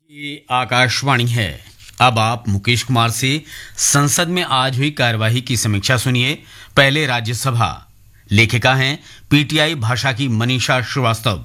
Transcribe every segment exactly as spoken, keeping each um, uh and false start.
ये आकाशवाणी है। अब आप मुकेश कुमार से संसद में आज हुई कार्यवाही की समीक्षा सुनिए। पहले राज्यसभा। लेखिका हैं पीटीआई भाषा की मनीषा श्रीवास्तव।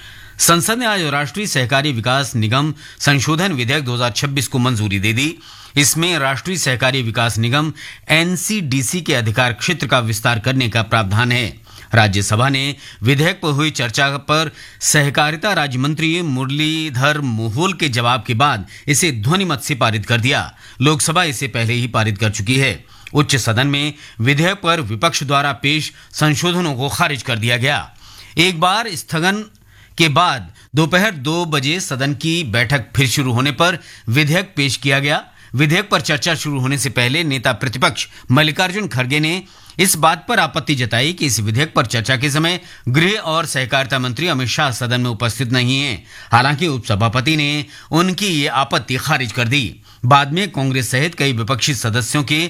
संसद ने आज राष्ट्रीय सहकारी विकास निगम संशोधन विधेयक दो हज़ार छब्बीस को मंजूरी दे दी। इसमें राष्ट्रीय सहकारी विकास निगम एनसीडीसी के अधिकार क्षेत्र का विस्तार करने का प्रावधान है। राज्यसभा ने विधेयक पर हुई चर्चा पर सहकारिता राज्य मंत्री मुरलीधर मोहोल के जवाब के बाद इसे ध्वनिमत से पारित कर दिया। लोकसभा इसे पहले ही पारित कर चुकी है। उच्च सदन में विधेयक पर विपक्ष द्वारा पेश संशोधनों को खारिज कर दिया गया। एक बार स्थगन के बाद दोपहर दो बजे सदन की बैठक फिर शुरू होने पर विधेयक पेश किया गया। विधेयक पर चर्चा शुरू होने से पहले नेता प्रतिपक्ष मल्लिकार्जुन खड़गे ने इस बात पर आपत्ति जताई कि इस विधेयक पर चर्चा के समय गृह और सहकारिता मंत्री अमित शाह सदन में उपस्थित नहीं हैं। हालांकि उपसभापति ने उनकी ये आपत्ति खारिज कर दी। बाद में कांग्रेस सहित कई विपक्षी सदस्यों के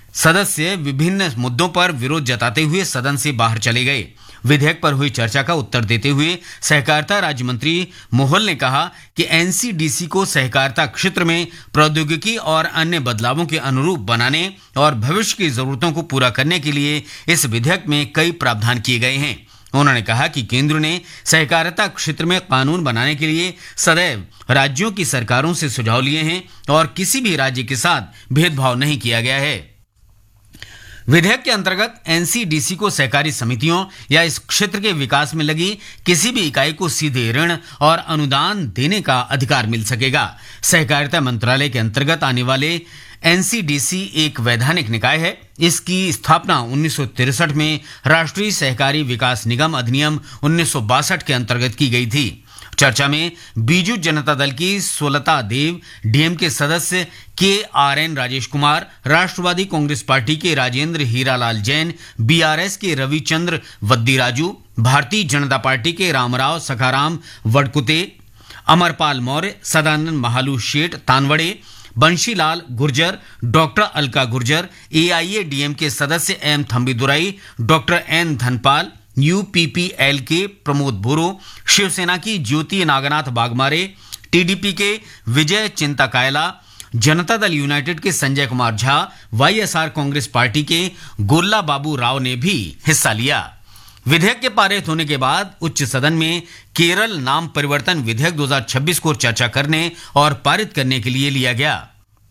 सदस्य विभिन्न मुद्दों पर विरोध जताते हुए सदन से बाहर चले गए। विधेयक पर हुई चर्चा का उत्तर देते हुए सहकारिता राज्य मंत्री मोहोल ने कहा कि एनसीडीसी को सहकारिता क्षेत्र में प्रौद्योगिकी और अन्य बदलावों के अनुरूप बनाने और भविष्य की जरूरतों को पूरा करने के लिए इस विधेयक में कई प्रावधान किए गए हैं। उन्होंने कहा कि केंद्र ने सहकारिता क्षेत्र में कानून बनाने के लिए सदैव राज्यों की सरकारों से सुझाव लिए हैं और किसी भी राज्य के साथ भेदभाव नहीं किया गया है। विधेयक के अंतर्गत एनसीडीसी को सहकारी समितियों या इस क्षेत्र के विकास में लगी किसी भी इकाई को सीधे ऋण और अनुदान देने का अधिकार मिल सकेगा। सहकारिता मंत्रालय के अंतर्गत आने वाले एनसीडीसी एक वैधानिक निकाय है। इसकी स्थापना उन्नीस सौ तिरसठ में राष्ट्रीय सहकारी विकास निगम अधिनियम उन्नीस सौ बासठ के अंतर्गत की गई थी। चर्चा में बीजू जनता दल की सोलता देव, डीएम के सदस्य के are N Rajesh Kumar, Rashtravadi Congress party के राजेंद्र हीरालाल जैन, बीआरएस के रविचंद्र वद्दीराजू, भारतीय जनता पार्टी के रामराव सखाराम वडकुते, अमरपाल मौर्य, सदानंद महालू शेठ तानवड़े, बंशीलाल गुर्जर, डॉक्टर अलका गुर्जर, एआईएडीएम के सदस्य M Thambidurai, doctor N Dhanpal, UPPL के प्रमोद बोरो, शिवसेना की ज्योति नागनाथ बागमारे, टीडीपी के विजय चिंता कायला, जनता दल यूनाइटेड के संजय कुमार झा, वाईएसआर कांग्रेस पार्टी के गोल्ला बाबू राव ने भी हिस्सा लिया। विधेयक के पारित होने के बाद उच्च सदन में केरल नाम परिवर्तन विधेयक दो हज़ार छब्बीस को चर्चा करने और पारित करने के लिए लिया गया।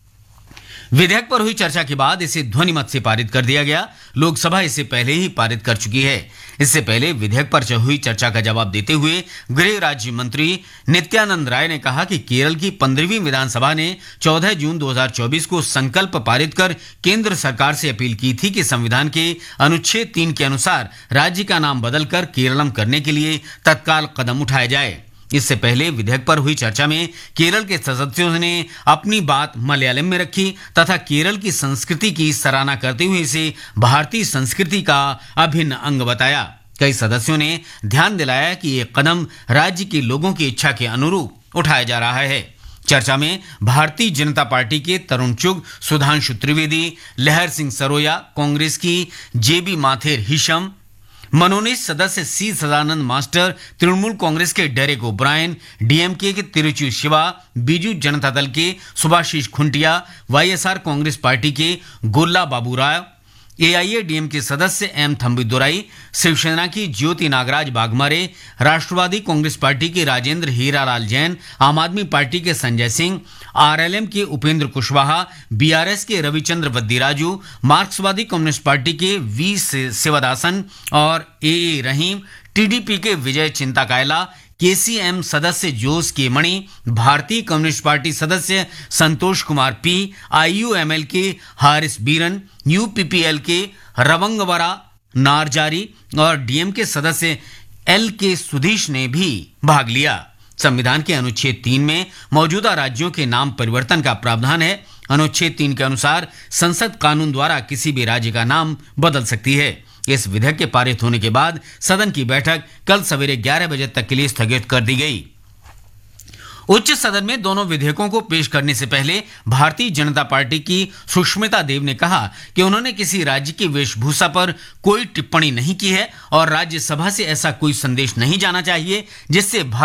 विधेयक पर हुई चर्चा के बाद इसे ध्वनिमत से पारित कर दिया गया। लोकसभा इसे पहले ही पारित कर चुकी है। इससे पहले विधेयक पर हुई चर्चा का जवाब देते हुए गृह राज्य मंत्री नित्यानंद राय ने कहा कि केरल की पंद्रहवीं विधानसभा ने चौदह जून दो हज़ार चौबीस को संकल्प पारित कर केंद्र सरकार से अपील की थी कि संविधान के अनुच्छेद तीन के अनुसार राज्य का नाम बदलकर केरलम करने के लिए तत्काल कदम उठाया जाए। इससे पहले विधेयक पर हुई चर्चा में केरल के सदस्यों ने अपनी बात मलयालम में रखी तथा केरल की संस्कृति की सराहना करते हुए इसे भारतीय संस्कृति का अभिन्न अंग बताया। कई सदस्यों ने ध्यान दिलाया कि ये कदम राज्य के लोगों की इच्छा के अनुरूप उठाया जा रहा है। चर्चा में भारतीय जनता पार्टी के तरुण चुग, सुधांशु त्रिवेदी, लहर सिंह सरोया, कांग्रेस की जेबी माथेर हिशम, मनोनीत सदस्य सी सदानंद मास्टर, तृणमूल कांग्रेस के डेरेक ओब्रायन, डीएमके के तिरुचि शिवा, बीजू जनता दल के सुभाशीष खुंटिया, वाईएसआर कांग्रेस पार्टी के गोल्ला बाबू राव, एआईएडीएम के सदस्य एम थंबीदुराई, शिवसेना की ज्योति नागराज बागमारे, राष्ट्रवादी कांग्रेस पार्टी के राजेंद्र हीरालाल जैन, आम आदमी पार्टी के संजय सिंह, आरएलएम के उपेंद्र कुशवाहा, बीआरएस के रविचंद्र वद्दीराजू, मार्क्सवादी कम्युनिस्ट पार्टी के वी शिवदासन और ए रहीम, टीडीपी के विजय चिंता कायला, केसीएम सदस्य जोस के मणि, भारतीय कम्युनिस्ट पार्टी सदस्य संतोष कुमार पी, आईयूएमएल के हारिस बीरन, यूपीपीएल के रवंगवरा नारजारी और डीएम के सदस्य एल के सुधीश ने भी भाग लिया। संविधान के अनुच्छेद तीन में मौजूदा राज्यों के नाम परिवर्तन का प्रावधान है। अनुच्छेद तीन के अनुसार संसद कानून द्वारा किसी भी राज्य का नाम बदल सकती है। इस विधेयक के पारित होने के बाद सदन की बैठक कल सवेरे ग्यारह बजे तक के लिए स्थगित कर दी गई। उच्च सदन में दोनों विधेयकों को पेश करने से पहले भारतीय जनता पार्टी की सुष्मिता देव ने कहा कि उन्होंने किसी राज्य की वेशभूषा पर कोई टिप्पणी नहीं की है और राज्यसभा से ऐसा कोई संदेश नहीं जाना चाहिए जिससे